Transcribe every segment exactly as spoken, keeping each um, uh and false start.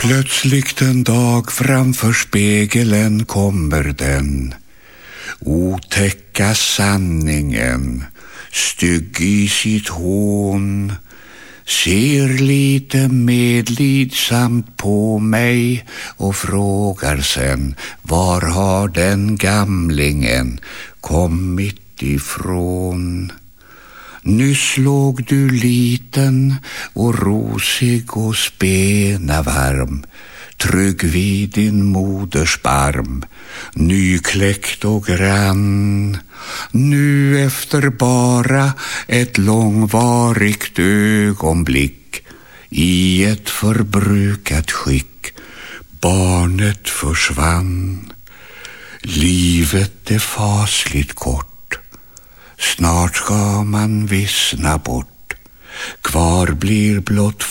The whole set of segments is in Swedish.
Plötsligt en dag framför spegeln kommer den otäcka sanningen, stygg i sitt hån. Ser lite medlidsamt på mig och frågar sen: var har den gamlingen kommit ifrån? Nyss låg du liten och rosig och spena varm, trygg vid din moders barm, nykläckt och grann. Nu efter bara ett långvarigt ögonblick, i ett förbrukat skick, barnet försvann. Livet är fasligt kort, snart ska man vissna bort. Kvar blir blott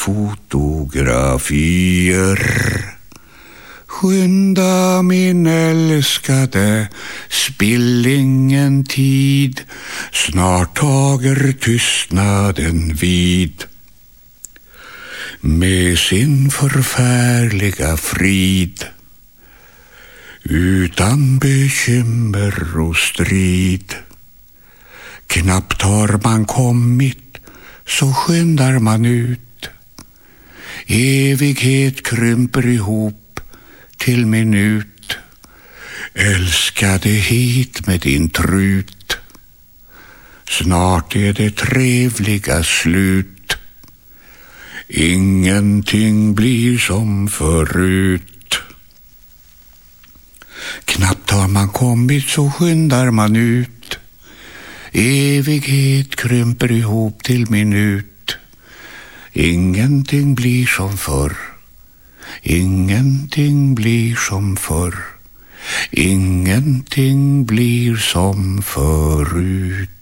fotografier. Skynda min älskade, spill ingen tid, snart tager tystnaden vid med sin förfärliga frid. Utan bekymmer och strid. Knappt har man kommit så skyndar man ut. Evighet krymper ihop till minut. Älskade, hit med din trut. Snart är det trevliga slut. Ingenting blir som förut. Knappt har man kommit så skyndar man ut. Evighet krymper ihop till minut. Ingenting blir som förr. Ingenting blir som förr. Ingenting blir som förut.